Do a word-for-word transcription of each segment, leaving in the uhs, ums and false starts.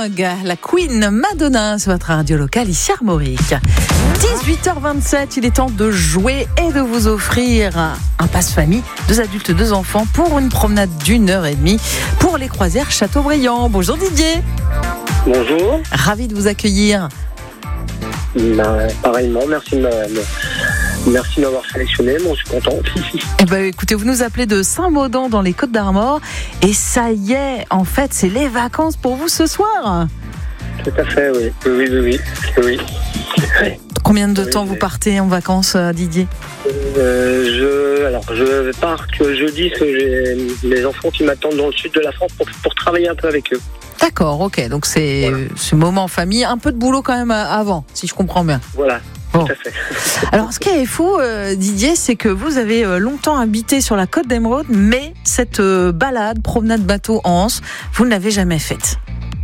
Vogue, la Queen Madonna sur votre radio locale ici Armorique. dix-huit heures vingt-sept, il est temps de jouer et de vous offrir un passe-famille, deux adultes, deux enfants pour une promenade d'une heure et demie pour les croisières Châteaubriand. Bonjour Didier. Bonjour. Ravi de vous accueillir. Ben, pareillement, merci de me, merci de m'avoir sélectionné, bon, je suis content. Eh ben, écoutez, vous nous appelez de Saint-Maudant dans les Côtes-d'Armor et ça y est, en fait, c'est les vacances pour vous ce soir. Tout à fait, oui. Oui, oui, oui. oui. oui. Combien de oui, temps oui. vous partez en vacances, Didier ? euh, je, alors, je pars que jeudi, parce que j'ai les enfants qui m'attendent dans le sud de la France pour, pour travailler un peu avec eux. D'accord, ok. Donc c'est Voilà. ce moment en famille, un peu de boulot quand même avant, si je comprends bien. Voilà, Bon. tout à fait. Alors ce qui est fou, euh, Didier, c'est que vous avez euh, longtemps habité sur la côte d'Émeraude, mais cette euh, balade, promenade bateau en Anse, vous ne l'avez jamais faite.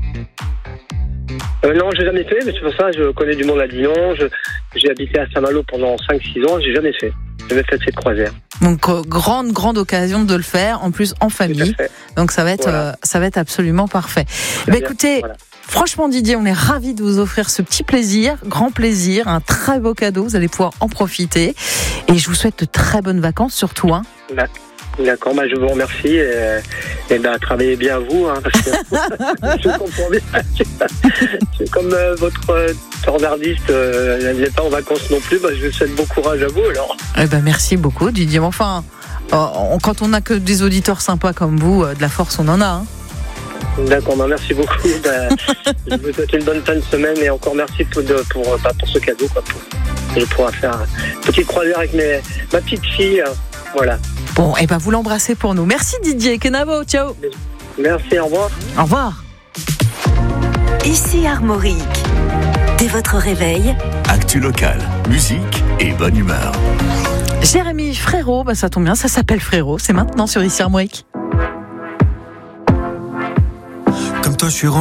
Euh, non, j'ai jamais fait, mais c'est pour ça que je connais du monde à Dinan. Je, j'ai habité à Saint-Malo pendant cinq six ans, j'ai jamais fait. J'ai jamais fait cette croisière. Donc euh, grande grande occasion de le faire, en plus en Tout à famille. fait. Donc ça va être Voilà. euh, ça va être absolument parfait. Très Bah, bien, écoutez, voilà. franchement Didier, on est ravis de vous offrir ce petit plaisir, grand plaisir, un très beau cadeau. Vous allez pouvoir en profiter. Et je vous souhaite de très bonnes vacances surtout. Hein. D'accord, bah je vous remercie et, et bah, travaillez bien vous, hein, parce que je comprends bien que c'est comme euh, votre euh, standardiste euh, n'est pas en vacances non plus, bah, je vous souhaite bon courage à vous alors. Eh ben merci beaucoup Didier. Enfin, euh, on- quand on n'a que des auditeurs sympas comme vous, euh, de la force on en a. Hein. D'accord, bah, merci beaucoup. Bah, je vous souhaite une bonne fin de semaine et encore merci pour, de, pour, bah, pour ce cadeau. Quoi, pour, je pourrai faire une petite croisière avec mes, ma petite fille. Hein, voilà. Bon, et ben vous l'embrassez pour nous. Merci Didier. Kenavo, ciao. Merci, au revoir. Au revoir. Ici Armorique. Dès votre réveil, Actu locale, musique et bonne humeur. Jérémy Frérot, bah ça tombe bien, ça s'appelle Frérot. C'est maintenant sur Ici Armorique. Comme toi, je suis